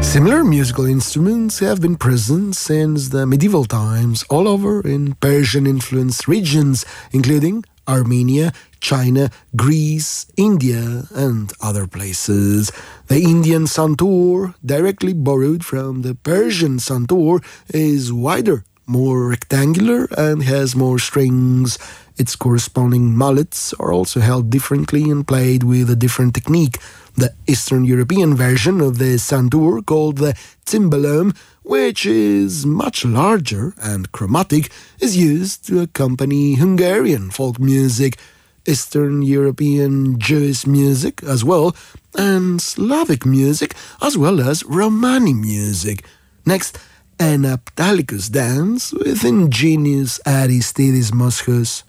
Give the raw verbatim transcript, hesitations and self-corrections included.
Similar musical instruments have been present since the medieval times all over in Persian-influenced regions, including Armenia, China, Greece, India, and other places. The Indian santur, directly borrowed from the Persian santur, is wider, more rectangular, and has more strings. Its corresponding mallets are also held differently and played with a different technique. The Eastern European version of the santur, called the cymbalum, which is much larger and chromatic, is used to accompany Hungarian folk music, Eastern European Jewish music as well, and Slavic music, as well as Romani music. Next, an Aptalicus dance with ingenious Aristides Moschus.